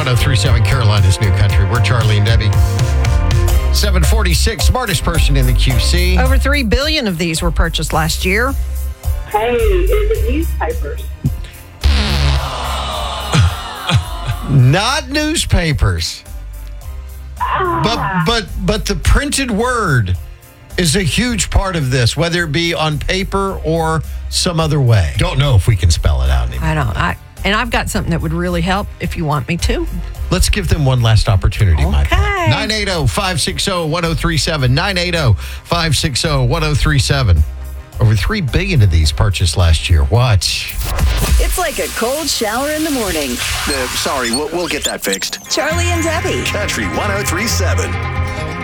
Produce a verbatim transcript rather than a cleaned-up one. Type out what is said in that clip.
oh three point seven Carolina's New Country. We're Charlie and Debbie. seven forty-six, smartest person in the Q C. Over three billion of these were purchased last year. Hey, is it newspapers? Not newspapers. But but but the printed word is a huge part of this, whether it be on paper or some other way. Don't know if we can spell it out anymore. I don't. I and I've got something that would really help if you want me to. Let's give them one last opportunity, Okay. Michael. nine eight zero, five six zero, one zero three seven. nine eight zero, five six zero, one zero three seven. Over three billion of these purchased last year. Watch. It's like a cold shower in the morning. Uh, sorry, we'll, we'll get that fixed. Charlie and Debbie. Country one oh three point seven.